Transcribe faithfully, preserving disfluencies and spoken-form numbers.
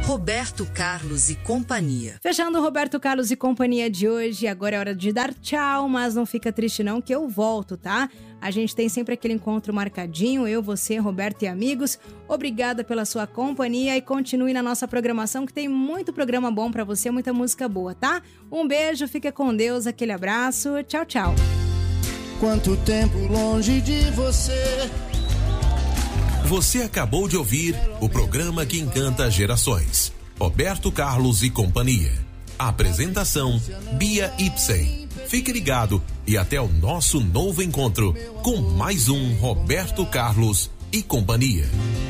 Roberto Carlos e Companhia. Fechando o Roberto Carlos e Companhia de hoje, agora é hora de dar tchau, mas não fica triste não que eu volto, tá? A gente tem sempre aquele encontro marcadinho, eu, você, Roberto e amigos. Obrigada pela sua companhia e continue na nossa programação que tem muito programa bom pra você, muita música boa, tá? Um beijo, fica com Deus, aquele abraço, tchau, tchau. Quanto tempo longe de você. Você acabou de ouvir o programa que encanta gerações. Roberto Carlos e Companhia. Apresentação Bia Ipsen. Fique ligado e até o nosso novo encontro com mais um Roberto Carlos e Companhia.